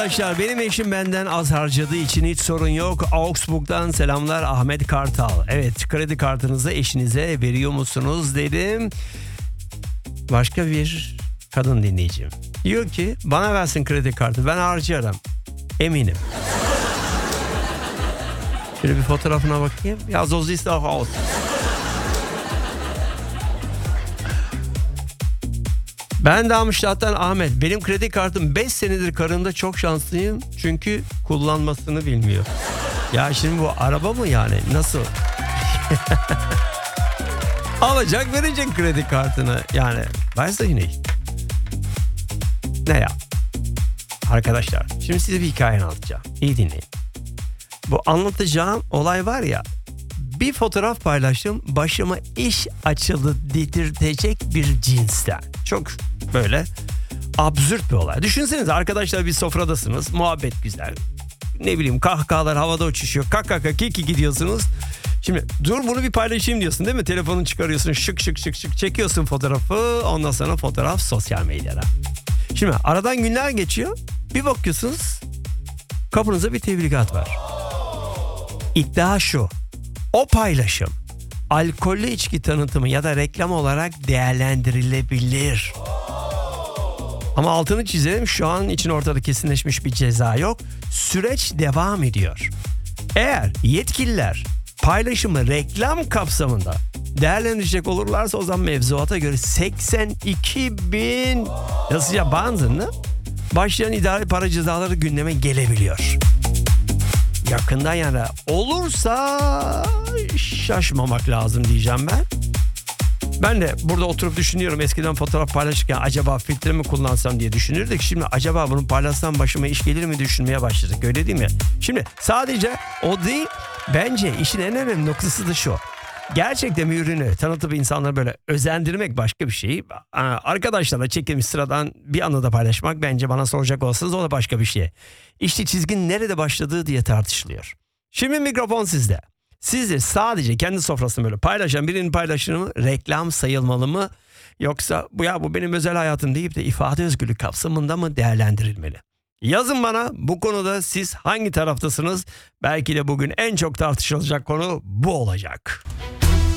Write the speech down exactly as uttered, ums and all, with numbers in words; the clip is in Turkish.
arkadaşlar, benim eşim benden az harcadığı için hiç sorun yok. Augsburg'dan selamlar Ahmet Kartal. Evet, kredi kartınızı eşinize veriyor musunuz dedim. Başka bir kadın dinleyicim diyor ki bana versin kredi kartı, ben harcarım. Eminim. Şöyle bir fotoğrafına bakayım. Ya so siehst du auch aus. Ben Darmstadt'tan Ahmet. Benim kredi kartım beş senedir karımda, çok şanslıyım. Çünkü kullanmasını bilmiyor. Ya şimdi bu araba mı yani? Nasıl? Alacak, verecek kredi kartını. Yani weiß ich nicht. Ne ya? Arkadaşlar, şimdi size bir hikaye anlatacağım. İyi dinleyin. Bu anlatacağım olay var ya, bir fotoğraf paylaştım, başıma iş açıldı dedirtecek bir cinsten. Çok böyle absürt bir olay. Düşünsenize arkadaşlar, bir sofradasınız, muhabbet güzel. Ne bileyim, kahkahalar havada uçuşuyor, kakaka kiki gidiyorsunuz. Şimdi dur bunu bir paylaşayım diyorsun değil mi? Telefonunu çıkarıyorsun, şık şık şık şık çekiyorsun fotoğrafı. Ondan sonra fotoğraf sosyal medyada. Şimdi aradan günler geçiyor. Bir bakıyorsunuz kapınıza bir tebligat var. İddia şu: o paylaşım alkollü içki tanıtımı ya da reklam olarak değerlendirilebilir. Ama altını çizelim, şu an için ortada kesinleşmiş bir ceza yok. Süreç devam ediyor. Eğer yetkililer paylaşımı reklam kapsamında değerlendirecek olurlarsa, o zaman mevzuata göre seksen iki bin yazıya bandını başlayan idari para cezaları gündeme gelebiliyor. Yakında yani, olursa şaşmamak lazım diyeceğim ben. Ben de burada oturup düşünüyorum, eskiden fotoğraf paylaşırken acaba filtre mi kullansam diye düşünürdük. Şimdi acaba bunu paylaşsam başıma iş gelir mi düşünmeye başladık, öyle değil mi? Şimdi sadece o değil, bence işin en önemli noktası da şu: gerçekten bir ürünü tanıtıp insanları böyle özendirmek başka bir şey. Arkadaşlarla çekilmiş sıradan bir anı da paylaşmak, bence bana soracak olsanız, o da başka bir şey. İşte çizginin nerede başladığı diye tartışılıyor. Şimdi mikrofon sizde. Sizce sadece kendi sofrasını böyle paylaşan birinin paylaşımı reklam sayılmalı mı? Yoksa bu ya bu benim özel hayatım deyip de ifade özgürlüğü kapsamında mı değerlendirilmeli? Yazın bana, bu konuda siz hangi taraftasınız? Belki de bugün en çok tartışılacak konu bu olacak.